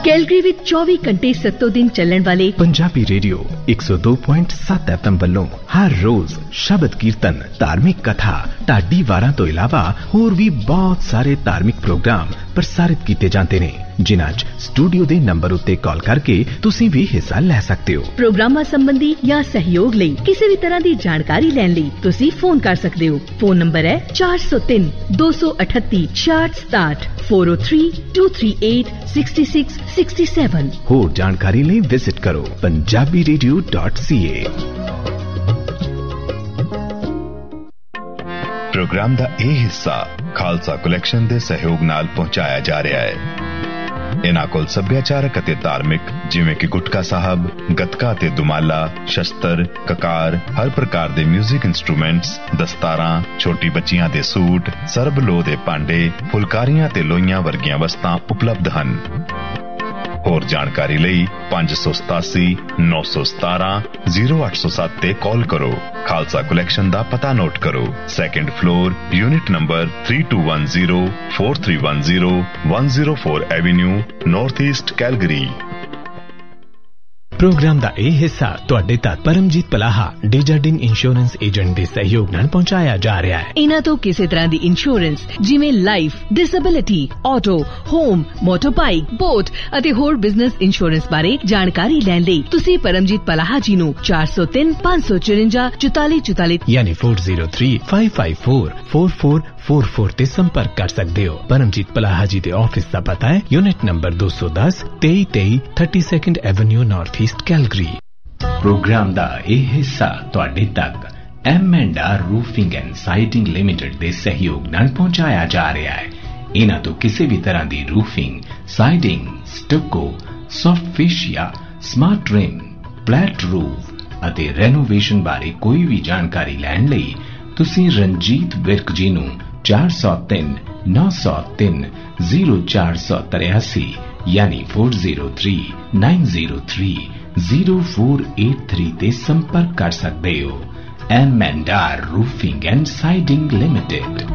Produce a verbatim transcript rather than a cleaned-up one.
Calgary ਵਿੱਚ ਚੌਵੀ ਘੰਟੇ ਸੱਤੋਂ ਦਿਨ ਚੱਲਣ ਵਾਲੇ ਪੰਜਾਬੀ ਰੇਡੀਓ ਇੱਕ ਸੌ ਦੋ ਪੁਆਇੰਟ ਸੱਤ ਐਫ ਐਮ ਵੱਲੋਂ ਹਰ ਰੋਜ਼ ਸ਼ਬਦ ਕੀਰਤਨ, ਧਾਰਮਿਕ ਕਥਾ, ਢਾਡੀ ਵਾਰਾਂ ਤੋਂ ਇਲਾਵਾ ਹੋਰ ਵੀ ਬਹੁਤ ਸਾਰੇ ਧਾਰਮਿਕ ਪ੍ਰੋਗਰਾਮ ਪ੍ਰਸਾਰਿਤ ਕੀਤੇ ਜਾਂਦੇ ਨੇ, ਜਿਨ੍ਹਾਂ 'ਚ ਸਟੂਡੀਓ ਦੇ ਨੰਬਰ ਉੱਤੇ ਕਾਲ ਕਰਕੇ ਤੁਸੀਂ ਵੀ ਹਿੱਸਾ ਲੈ ਸਕਦੇ ਹੋ। ਪ੍ਰੋਗਰਾਮਾਂ ਸੰਬੰਧੀ ਜਾਂ ਸਹਿਯੋਗ ਲਈ ਕਿਸੇ ਵੀ ਤਰ੍ਹਾਂ ਦੀ ਜਾਣਕਾਰੀ ਲੈਣ ਲਈ ਤੁਸੀਂ ਫੋਨ ਕਰ ਸਕਦੇ ਹੋ। ਫੋਨ ਨੰਬਰ ਹੈ ਚਾਰ ਸੌ ਤਿੰਨ ਦੋ ਸੌ ਅਠੱਤੀ ਛਿਆਹਠ ਸਤਾਹਠ ਚਾਰ ਜ਼ੀਰੋ ਤਿੰਨ ਦੋ ਤਿੰਨ ਅੱਠ ਛੇ ਛੇ ਛੇ ਸੱਤ। ਹੋਰ ਜਾਣਕਾਰੀ ਲਈ ਵਿਜ਼ਿਟ ਕਰੋ ਪੰਜਾਬੀ ਰੇਡੀਓ ਡਾਟ ਸੀ ਏ। ਪ੍ਰੋਗਰਾਮ ਦਾ ਇਹ ਹਿੱਸਾ ਖਾਲਸਾ ਕਲੈਕਸ਼ਨ ਦੇ ਸਹਿਯੋਗ ਨਾਲ ਪਹੁੰਚਾਇਆ ਜਾ ਰਿਹਾ ਹੈ। ਇਹਨਾਂ ਕੋਲ ਸੱਭਿਆਚਾਰਕ ਅਤੇ ਧਾਰਮਿਕ ਜਿਵੇਂ ਕਿ ਗੁਟਕਾ ਸਾਹਿਬ, ਗੱਤਕਾ ਤੇ ਦੁਮਾਲਾ, ਸ਼ਸਤਰ, ਕਕਾਰ, ਹਰ ਪ੍ਰਕਾਰ ਦੇ ਮਿਊਜ਼ਿਕ ਇੰਸਟਰੂਮੈਂਟਸ, ਦਸਤਾਰਾਂ, ਛੋਟੀ ਬੱਚੀਆਂ ਦੇ ਸੂਟ, ਸਰਬ ਲੋਹ ਦੇ ਭਾਂਡੇ, ਫੁਲਕਾਰੀਆਂ ਤੇ ਲੋਈਆਂ ਵਰਗੀਆਂ ਵਸਤਾਂ ਉਪਲਬਧ ਹਨ। ਹੋਰ ਜਾਣਕਾਰੀ ਲਈ ਪੰਜ ਸੌ ਸਤਾਸੀ ਨੌ ਸੌ ਸਤਾਰਾਂ ਜ਼ੀਰੋ ਅੱਠ ਸੌ ਸੱਤ ਤੇ ਕਾਲ ਕਰੋ। ਖਾਲਸਾ ਕਲੈਕਸ਼ਨ ਦਾ ਪਤਾ ਨੋਟ ਕਰੋ। ਸੈਕੰਡ ਫਲੋਰ, ਯੂਨਿਟ ਨੰਬਰ ਤਿੰਨ ਦੋ ਇੱਕ ਜ਼ੀਰੋ, ਚਾਰ ਤਿੰਨ ਇੱਕ ਜ਼ੀਰੋ, ਇੱਕ ਜ਼ੀਰੋ ਚਾਰ avenue, north East Calgary. Programme ਦਾ ਇਹ ਹਿੱਸਾ ਤੁਹਾਡੇ ਤੱਕ ਪਰਮਜੀਤ ਪਲਾਹਾ ਡੇਜਰਡਿਨ ਇੰਸ਼ੋਰੈਂਸ ਏਜੰਟ ਦੇ ਸਹਿਯੋਗ ਨਾਲ ਪਹੁੰਚਾਇਆ ਜਾ ਰਿਹਾ ਹੈ। ਇਹਨਾਂ ਤੋਂ ਕਿਸੇ ਤਰ੍ਹਾਂ ਦੀ ਇੰਸ਼ੋਰੈਂਸ ਜਿਵੇਂ life, disability, auto, home, ਮੋਟਰਬਾਈਕ, boat ਅਤੇ ਹੋਰ ਬਿਜ਼ਨਸ ਇੰਸ਼ੋਰੈਂਸ ਬਾਰੇ ਜਾਣਕਾਰੀ ਲੈਣ ਲਈ ਤੁਸੀਂ ਪਰਮਜੀਤ ਪਲਾਹਾ ਜੀ ਨੂੰ ਚਾਰ ਸੌ ਤਿੰਨ ਪੰਜ ਸੌ ਚੁਰੰਜਾ ਚੁਤਾਲੀ ਚੁਤਾਲੀ ਯਾਨੀ ਚਾਰ ਜ਼ੀਰੋ ਤਿੰਨ ਪੰਜ ਪੰਜ ਚਾਰ ਚਾਰ ਚਾਰ ਚਾਰ ਚਾਰ ਤੇ ਸੰਪਰਕ ਕਰ ਸਕਦੇ ਹੋ। ਪਰਮਜੀਤ ਪਲਾਹਾ ਜੀ ਦੇ ਆਫਿਸ ਦਾ ਪਤਾ ਹੈ ਯੂਨਿਟ ਨੰਬਰ ਦੋ ਸੌ ਦਸ ਤੇਈ ਤੇਈ ਬਤੀਸਵੀਂ avenue, north East Calgary. Programme ਦਾ ਇਹ ਹਿੱਸਾ ਤੁਹਾਡੇ ਤੱਕ M and R roofing and siding limited ਦੇ ਸਹਿਯੋਗ ਨਾਲ ਪਹੁੰਚਾਇਆ ਜਾ ਰਿਹਾ ਹੈ। ਇਹਨਾਂ ਤੋਂ ਕਿਸੇ ਵੀ ਤਰ੍ਹਾਂ ਦੀ roofing, siding, ਸਟੱਕੋ, soft ਫੇਸ਼ੀਆ, smart rim, flat roof ਅਤੇ ਰੈਨੋਵੇਸ਼ਨ ਬਾਰੇ ਕੋਈ ਵੀ ਜਾਣਕਾਰੀ ਲੈਣ ਲਈ ਤੁਸੀਂ ਰਣਜੀਤ ਵਿਰਕ ਜੀ ਨੂੰ ਚਾਰ ਸੌ ਤਿੰਨ ਨੌ ਸੌ ਤਿੰਨ ਜ਼ੀਰੋ ਚਾਰ ਸੌ ਤਰਿਆਸੀ ਯਾਨੀ ਚਾਰ ਜ਼ੀਰੋ ਤਿੰਨ ਨੌ ਜ਼ੀਰੋ ਤਿੰਨ ਜ਼ੀਰੋ ਚਾਰ ਅੱਠ ਤਿੰਨ ਤੇ ਸੰਪਰਕ ਕਰ ਸਕਦੇ ਹੋ। M and R roofing and siding limited.